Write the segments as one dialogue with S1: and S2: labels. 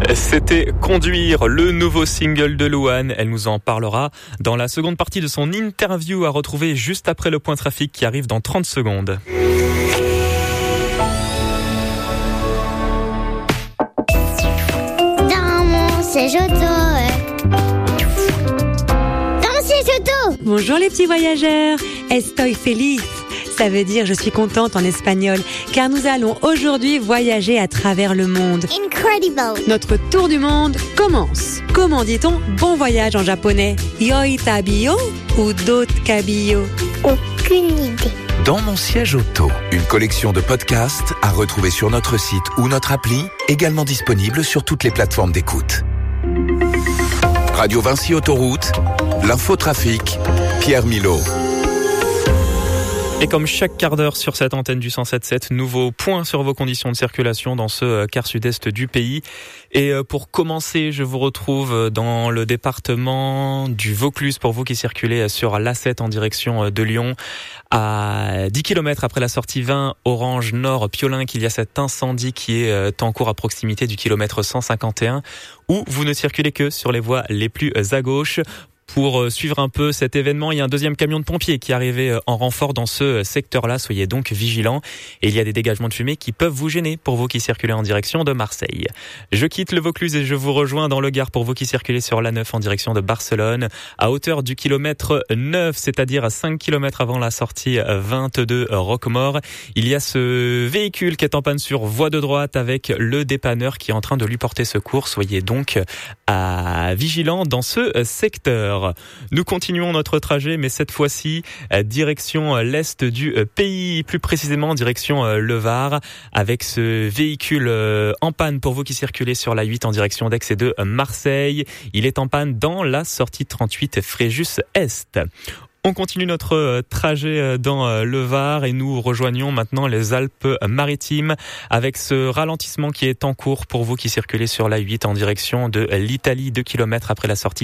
S1: C'était Conduire, le nouveau single de Louane. Elle nous en parlera dans la seconde partie de son interview à retrouver juste après le point trafic qui arrive dans 30 secondes.
S2: Dans mon siège auto. Dans mon siège auto.
S3: Bonjour les petits voyageurs, estoy feliz. Ça veut dire je suis contente en espagnol, car nous allons aujourd'hui voyager à travers le monde.
S2: Incredible.
S3: Notre tour du monde commence. Comment dit-on bon voyage en japonais? Yoi tabiyo ou dot kabiyo?
S2: Aucune idée.
S4: Dans mon siège auto, une collection de podcasts à retrouver sur notre site ou notre appli, également disponible sur toutes les plateformes d'écoute. Radio Vinci Autoroute, l'infotrafic, Pierre Milot.
S1: Et comme chaque quart d'heure sur cette antenne du 107.7, nouveau point sur vos conditions de circulation dans ce quart sud-est du pays. Et pour commencer, je vous retrouve dans le département du Vaucluse pour vous qui circulez sur l'A7 en direction de Lyon. À 10 km après la sortie 20 Orange Nord Piolin, qu'il y a cet incendie qui est en cours à proximité du kilomètre 151 où vous ne circulez que sur les voies les plus à gauche. Pour suivre un peu cet événement, il y a un deuxième camion de pompiers qui est arrivé en renfort dans ce secteur-là. Soyez donc vigilants. Et il y a des dégagements de fumée qui peuvent vous gêner pour vous qui circulez en direction de Marseille. Je quitte le Vaucluse et je vous rejoins dans le Gard pour vous qui circulez sur l'A9 en direction de Barcelone. À hauteur du kilomètre 9, c'est-à-dire à 5 km avant la sortie 22 Roquemort, il y a ce véhicule qui est en panne sur voie de droite avec le dépanneur qui est en train de lui porter secours. Soyez donc vigilants dans ce secteur. Nous continuons notre trajet, mais cette fois-ci, direction l'est du pays, plus précisément direction le Var, avec ce véhicule en panne pour vous qui circulez sur la 8 en direction d'Aix et de Marseille. Il est en panne dans la sortie 38 Fréjus-Est. On continue notre trajet dans le Var et nous rejoignons maintenant les Alpes-Maritimes avec ce ralentissement qui est en cours pour vous qui circulez sur la 8 en direction de l'Italie, 2 km après la sortie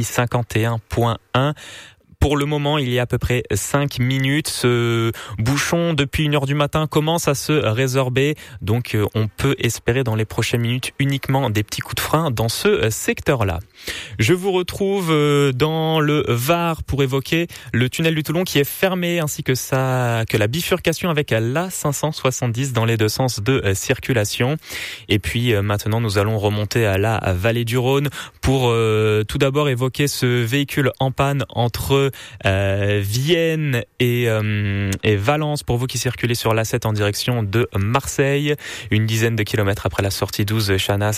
S1: 51.1. Pour le moment, il y a à peu près 5 minutes. Ce bouchon, depuis 1h du matin, commence à se résorber. Donc, on peut espérer dans les prochaines minutes uniquement des petits coups de frein dans ce secteur-là. Je vous retrouve dans le Var pour évoquer le tunnel du Toulon qui est fermé ainsi que la bifurcation avec la 570 dans les deux sens de circulation. Et puis, maintenant, nous allons remonter à la vallée du Rhône pour tout d'abord évoquer ce véhicule en panne entre Vienne et Valence pour vous qui circulez sur l'A7 en direction de Marseille. Une dizaine de kilomètres après la sortie 12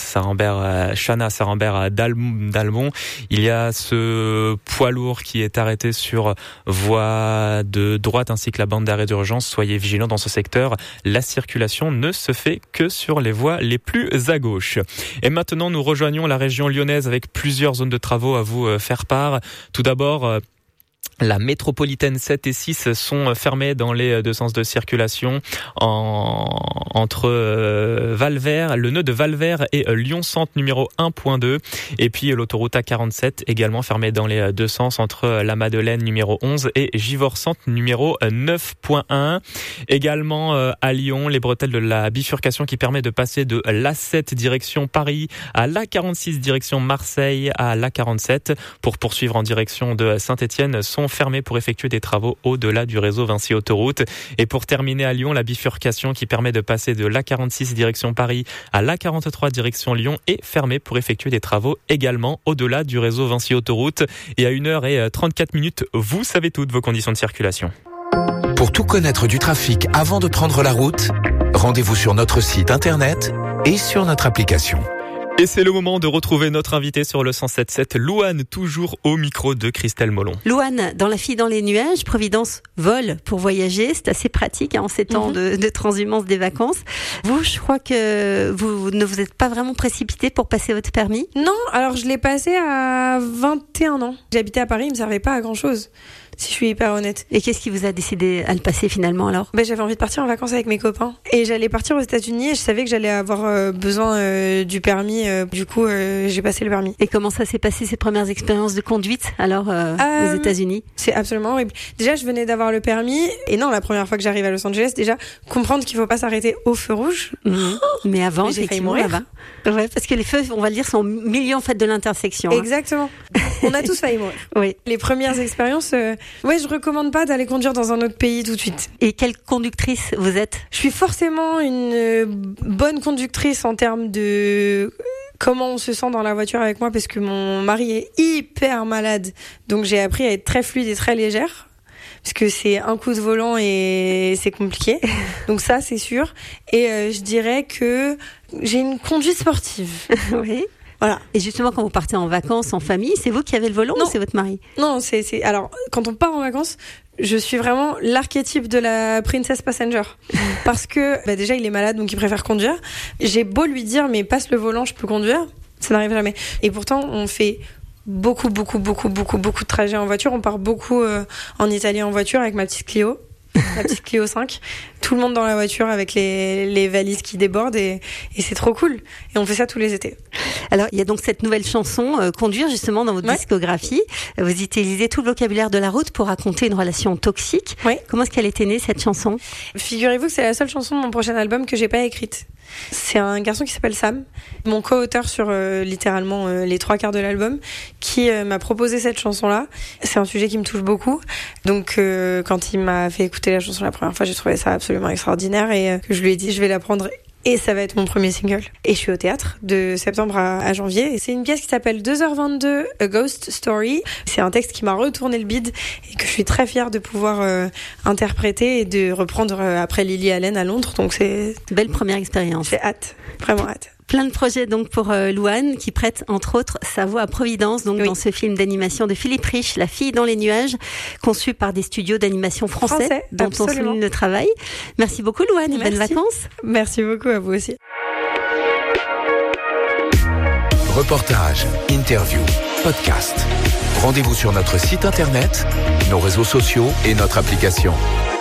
S1: Chana-Sarambert d'Albon. Il y a ce poids lourd qui est arrêté sur voie de droite ainsi que la bande d'arrêt d'urgence. Soyez vigilants dans ce secteur. La circulation ne se fait que sur les voies les plus à gauche. Et maintenant, nous rejoignons la région lyonnaise avec plusieurs zones de travaux à vous faire part. Tout d'abord, la métropolitaine 7 et 6 sont fermées dans les deux sens de circulation entre Valvert, le nœud de Valvert et Lyon-Centre numéro 1.2. Et puis l'autoroute A47 également fermée dans les deux sens entre la Madeleine numéro 11 et Givors-Centre numéro 9.1. Également à Lyon, les bretelles de la bifurcation qui permet de passer de l'A7 direction Paris à l'A46 direction Marseille à l'A47 pour poursuivre en direction de Saint-Étienne sont fermés pour effectuer des travaux au-delà du réseau Vinci Autoroute. Et pour terminer à Lyon, la bifurcation qui permet de passer de l'A46 direction Paris à l'A43 direction Lyon est fermée pour effectuer des travaux également au-delà du réseau Vinci Autoroute. Et à 1h34, vous savez toutes vos conditions de circulation.
S4: Pour tout connaître du trafic avant de prendre la route, rendez-vous sur notre site internet et sur notre application.
S1: Et c'est le moment de retrouver notre invité sur le 107.7, Louane, toujours au micro de Christelle Molon.
S3: Louane, dans La fille dans les nuages, Providence vole pour voyager. C'est assez pratique en ces temps de transhumance des vacances. Vous, je crois que vous ne vous êtes pas vraiment précipité pour passer votre permis?
S5: Non, alors je l'ai passé à 21 ans. J'habitais à Paris, il me servait pas à grand chose. Si je suis hyper honnête.
S3: Et qu'est-ce qui vous a décidé à le passer finalement alors?
S5: J'avais envie de partir en vacances avec mes copains. Et j'allais partir aux États-Unis et je savais que j'allais avoir besoin du permis du coup, j'ai passé le permis.
S3: Et comment ça s'est passé ces premières expériences de conduite alors aux États-Unis?
S5: C'est absolument horrible. Déjà, je venais d'avoir le permis et non, la première fois que j'arrive à Los Angeles, déjà comprendre qu'il faut pas s'arrêter au feu rouge.
S3: Mais avant,
S5: j'ai failli mourir.
S3: Ouais, parce que les feux, on va le dire, sont au milieu en fait de l'intersection.
S5: Exactement. On a tous failli mourir.
S3: Oui.
S5: Les premières expériences, je recommande pas d'aller conduire dans un autre pays tout de suite.
S3: Et quelle conductrice vous êtes?
S5: Je suis forcément une bonne conductrice en termes de comment on se sent dans la voiture avec moi, parce que mon mari est hyper malade, donc j'ai appris à être très fluide et très légère, parce que c'est un coup de volant et c'est compliqué. Donc ça, c'est sûr. Et je dirais que j'ai une conduite sportive.
S3: Oui. Voilà. Et justement, quand vous partez en vacances, en famille, c'est vous qui avez le volant ou c'est votre mari?
S5: Non, alors, quand on part en vacances, je suis vraiment l'archétype de la princess passenger. Parce que, déjà, il est malade, donc il préfère conduire. J'ai beau lui dire, mais passe le volant, je peux conduire. Ça n'arrive jamais. Et pourtant, on fait beaucoup de trajets en voiture. On part beaucoup en Italie en voiture avec ma petite Clio. La petite Clio 5, tout le monde dans la voiture avec les valises qui débordent et c'est trop cool. Et on fait ça tous les étés.
S3: Alors, il y a donc cette nouvelle chanson, Conduire, justement, dans votre discographie. Vous utilisez tout le vocabulaire de la route pour raconter une relation toxique.
S5: Oui.
S3: Comment est-ce qu'elle était née, cette chanson?
S5: Figurez-vous que c'est la seule chanson de mon prochain album que j'ai pas écrite. C'est un garçon qui s'appelle Sam, mon co-auteur sur littéralement les 3/4 de l'album, qui m'a proposé cette chanson-là. C'est un sujet qui me touche beaucoup. Donc, quand il m'a fait écouter la chanson la première fois, j'ai trouvé ça absolument extraordinaire et je lui ai dit je vais la prendre et ça va être mon premier single. Et je suis au théâtre de septembre à janvier et c'est une pièce qui s'appelle 2h22 A Ghost Story. C'est un texte qui m'a retourné le bide et que je suis très fière de pouvoir interpréter et de reprendre après Lily Allen à Londres. Donc c'est
S3: belle première expérience.
S5: J'ai hâte, vraiment hâte.
S3: Plein de projets donc pour Louane qui prête entre autres sa voix à Providence donc dans ce film d'animation de Philippe Rich, La fille dans les nuages, conçu par des studios d'animation français dont on souligne le travail. Merci beaucoup Louane et bonnes vacances.
S5: Merci beaucoup à vous aussi.
S4: Reportages, interviews, podcasts. Rendez-vous sur notre site internet, nos réseaux sociaux et notre application.